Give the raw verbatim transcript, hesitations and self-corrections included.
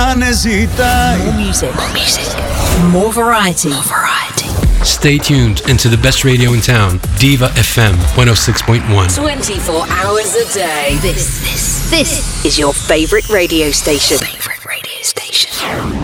la necesitas. More music. More music. More variety. More variety. Stay tuned into the best radio in town, Diva F M one oh six point one. twenty-four hours a day. This, this, this is your favorite radio station. Favorite radio station.